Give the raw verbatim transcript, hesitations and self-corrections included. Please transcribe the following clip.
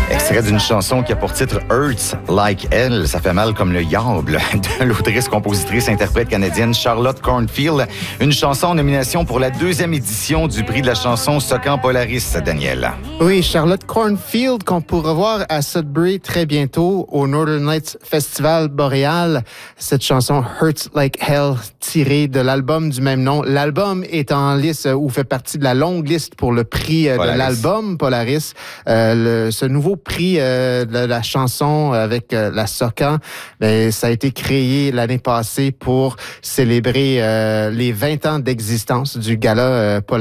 Extrait d'une chanson qui a pour titre Hurts Like Hell, ça fait mal comme le diable, de l'autrice, compositrice, interprète canadienne Charlotte Cornfield. Une chanson en nomination pour la deuxième édition du prix de la chanson Socan Polaris, Daniel. Oui, Charlotte Cornfield, qu'on pourra voir à Sudbury très bientôt au Northern Lights Festival Boréal. Cette chanson Hurts Like Hell, tirée de l'album du même nom. L'album est en liste ou fait partie de la longue liste pour le prix Polaris. de l'album Polaris. Euh, le, ce nouveau prix euh, de la chanson avec euh, la Socan, ben, ça a été créé l'année passée pour célébrer euh, les vingt ans d'existence du gala euh, Polaris.